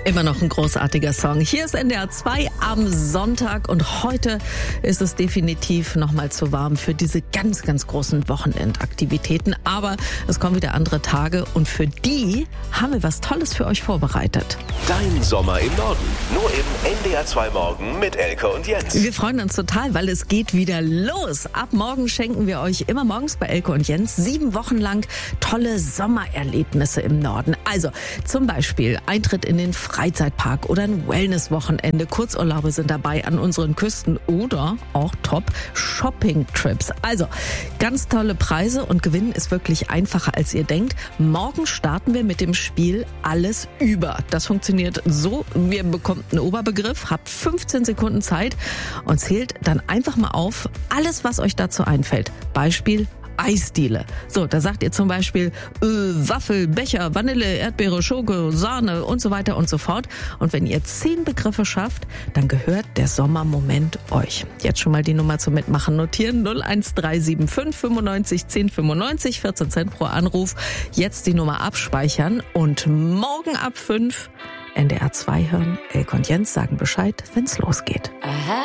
Immer noch ein großartiger Song. Hier ist NDR 2 am Sonntag und heute ist es definitiv noch mal zu warm für diese ganz, ganz großen Wochenendaktivitäten. Aber es kommen wieder andere Tage und für die haben wir was Tolles für euch vorbereitet. Dein Sommer im Norden. Nur im NDR 2 Morgen mit Elke und Jens. Wir freuen uns total, weil es geht wieder los. Ab morgen schenken wir euch immer morgens bei Elke und Jens 7 Wochen lang tolle Sommererlebnisse im Norden. Also zum Beispiel Eintritt in den Freizeitpark oder ein Wellness-Wochenende. Kurzurlaube sind dabei an unseren Küsten oder auch Top-Shopping-Trips. Also ganz tolle Preise und Gewinnen ist wirklich einfacher, als ihr denkt. Morgen starten wir mit dem Spiel Alles über. Das funktioniert so, ihr bekommt einen Oberbegriff, habt 15 Sekunden Zeit und zählt dann einfach mal auf alles, was euch dazu einfällt. Beispiel Eisdiele. So, da sagt ihr zum Beispiel Waffel, Becher, Vanille, Erdbeere, Schoko, Sahne und so weiter und so fort. Und wenn ihr 10 Begriffe schafft, dann gehört der Sommermoment euch. Jetzt schon mal die Nummer zum Mitmachen notieren. 01375 95 10 95, 14 Cent pro Anruf. Jetzt die Nummer abspeichern und morgen ab 5 NDR 2 hören. Elke und Jens sagen Bescheid, wenn's losgeht. Aha.